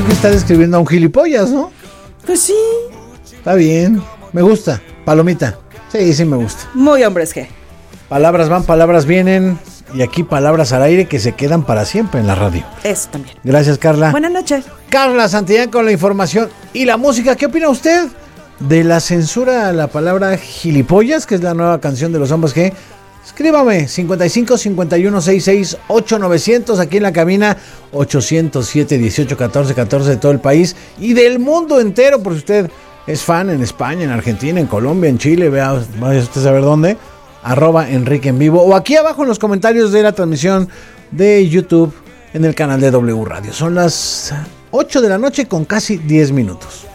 que está describiendo a un gilipollas, ¿no? Pues sí. Está bien, me gusta. Palomita. Sí, me gusta. Muy hombres G. Palabras van, palabras vienen. Y aquí palabras al aire que se quedan para siempre en la radio. Eso también. Gracias, Carla. Buenas noches. Carla Santillán con la información y la música. ¿Qué opina usted de la censura a la palabra gilipollas, que es la nueva canción de los hombres G? Escríbame 55 51 66 8900 aquí en la cabina 807 18 14 14 de todo el país y del mundo entero, por si usted es fan en España, en Argentina, en Colombia, en Chile, vaya usted a saber dónde. @Enrique en vivo o aquí abajo en los comentarios de la transmisión de YouTube en el canal de W Radio. Son las 8 de la noche con casi 10 minutos.